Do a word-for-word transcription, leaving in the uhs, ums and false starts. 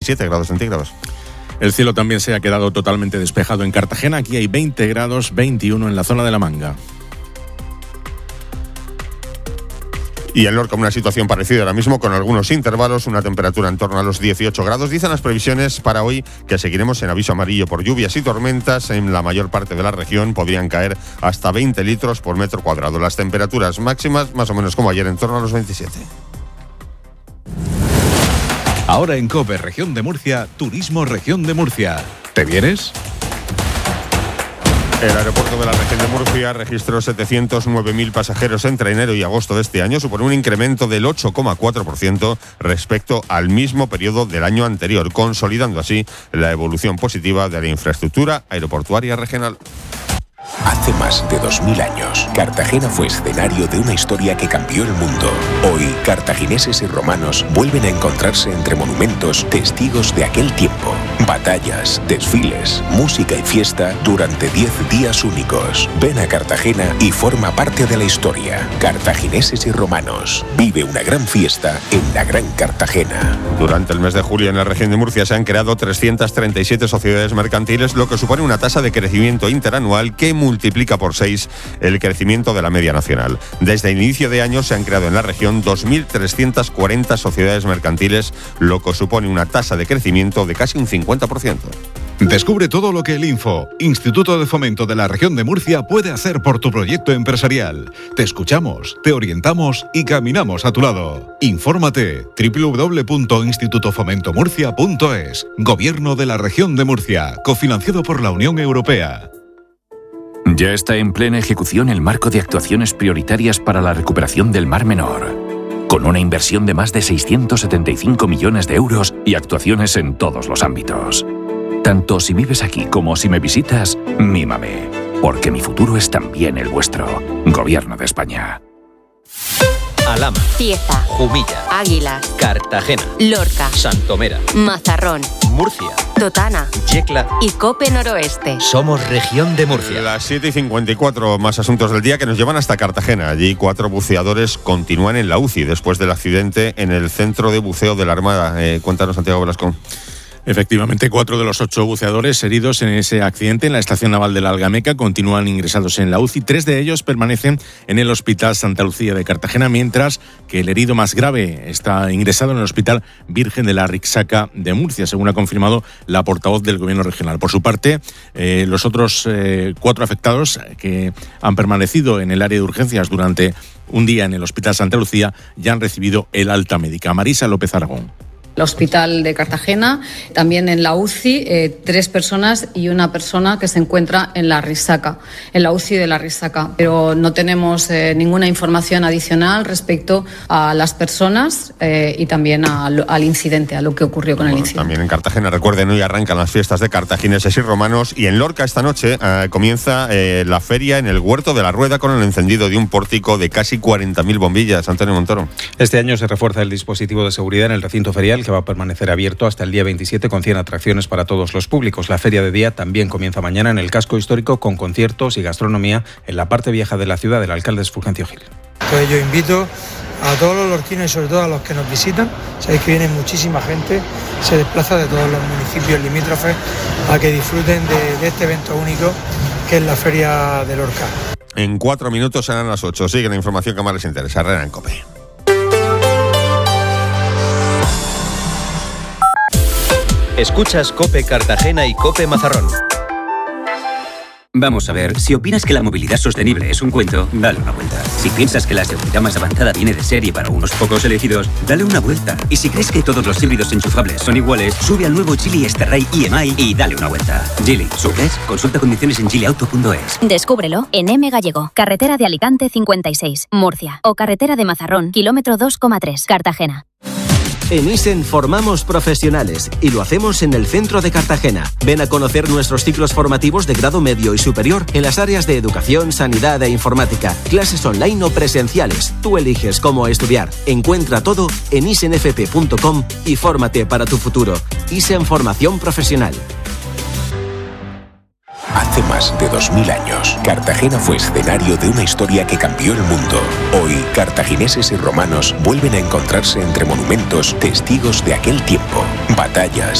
siete grados centígrados. El cielo también se ha quedado totalmente despejado en Cartagena. Aquí hay veinte grados, veintiuno en la zona de La Manga. Y en Lorca una situación parecida ahora mismo, con algunos intervalos, una temperatura en torno a los dieciocho grados. Dicen las previsiones para hoy que seguiremos en aviso amarillo por lluvias y tormentas. En la mayor parte de la región podrían caer hasta veinte litros por metro cuadrado. Las temperaturas máximas, más o menos como ayer, en torno a los veintisiete. Ahora en COPE Región de Murcia, Turismo Región de Murcia. ¿Te vienes? El aeropuerto de la región de Murcia registró setecientos nueve mil pasajeros entre enero y agosto de este año, supone un incremento del ocho coma cuatro por ciento respecto al mismo periodo del año anterior, consolidando así la evolución positiva de la infraestructura aeroportuaria regional. Hace más de dos mil años, Cartagena fue escenario de una historia que cambió el mundo. Hoy, cartagineses y romanos vuelven a encontrarse entre monumentos, testigos de aquel tiempo. Batallas, desfiles, música y fiesta durante diez días únicos. Ven a Cartagena y forma parte de la historia. Cartagineses y romanos. Vive una gran fiesta en la Gran Cartagena. Durante el mes de julio en la región de Murcia se han creado trescientas treinta y siete sociedades mercantiles, lo que supone una tasa de crecimiento interanual que multiplica por seis el crecimiento de la media nacional. Desde el inicio de año se han creado en la región dos mil trescientas cuarenta sociedades mercantiles, lo que supone una tasa de crecimiento de casi un cincuenta por ciento. Descubre todo lo que el Info, Instituto de Fomento de la Región de Murcia, puede hacer por tu proyecto empresarial. Te escuchamos, te orientamos y caminamos a tu lado. Infórmate doble u doble u doble u punto instituto fomento murcia punto es. Gobierno de la Región de Murcia, cofinanciado por la Unión Europea. Ya está en plena ejecución el marco de actuaciones prioritarias para la recuperación del Mar Menor, con una inversión de más de seiscientos setenta y cinco millones de euros y actuaciones en todos los ámbitos. Tanto si vives aquí como si me visitas, mímame, porque mi futuro es también el vuestro. Gobierno de España. Alhama, Cieza, Jumilla, Águilas, Cartagena, Lorca, Santomera, Mazarrón, Murcia, Totana, Yecla y Cope Noroeste. Somos Región de Murcia. Las siete y cincuenta y cuatro, más asuntos del día que nos llevan hasta Cartagena. Allí cuatro buceadores continúan en la U C I después del accidente en el centro de buceo de la Armada. Eh, cuéntanos, Santiago Velasco. Efectivamente, cuatro de los ocho buceadores heridos en ese accidente en la estación naval de la Algameca continúan ingresados en la U C I. Tres de ellos permanecen en el Hospital Santa Lucía de Cartagena, mientras que el herido más grave está ingresado en el Hospital Virgen de la Rixaca de Murcia, según ha confirmado la portavoz del Gobierno regional. Por su parte, eh, los otros eh, cuatro afectados que han permanecido en el área de urgencias durante un día en el Hospital Santa Lucía ya han recibido el alta médica. Marisa López Aragón. El Hospital de Cartagena, también en la U C I, eh, tres personas y una persona que se encuentra en la Risaca, en la U C I de la Risaca. Pero no tenemos eh, ninguna información adicional respecto a las personas eh, y también a, al incidente, a lo que ocurrió con bueno, el incidente. También en Cartagena, recuerden, hoy arrancan las fiestas de cartagineses y romanos, y en Lorca esta noche eh, comienza eh, la feria en el Huerto de la Rueda con el encendido de un pórtico de casi cuarenta mil bombillas. Antonio Montoro. Este año se refuerza el dispositivo de seguridad en el recinto ferial, que va a permanecer abierto hasta el día veintisiete con cien atracciones para todos los públicos. La feria de día también comienza mañana en el casco histórico con conciertos y gastronomía en la parte vieja de la ciudad. El alcalde es Fulgencio Gil. Pues yo invito a todos los lorquinos y sobre todo a los que nos visitan. Sabéis que viene muchísima gente, se desplaza de todos los municipios limítrofes a que disfruten de, de este evento único que es la feria de Lorca. En cuatro minutos serán las ocho. Sigue la información que más les interesa. Herrera en COPE. Escuchas COPE Cartagena y COPE Mazarrón. Vamos a ver, si opinas que la movilidad sostenible es un cuento, dale una vuelta. Si piensas que la seguridad más avanzada viene de serie para unos pocos elegidos, dale una vuelta. Y si crees que todos los híbridos enchufables son iguales, sube al nuevo Geely Esterray I M I y dale una vuelta. Geely, ¿subes? Consulta condiciones en geely auto punto es. Descúbrelo en M Gallego, carretera de Alicante cincuenta y seis, Murcia, o carretera de Mazarrón, kilómetro dos coma tres, Cartagena. En Isen formamos profesionales y lo hacemos en el centro de Cartagena. Ven a conocer nuestros ciclos formativos de grado medio y superior en las áreas de educación, sanidad e informática. Clases online o presenciales. Tú eliges cómo estudiar. Encuentra todo en isen f p punto com y fórmate para tu futuro. Isen Formación Profesional. Hace Hace más de dos mil años, Cartagena fue escenario de una historia que cambió el mundo. Hoy, cartagineses y romanos vuelven a encontrarse entre monumentos, testigos de aquel tiempo. Batallas,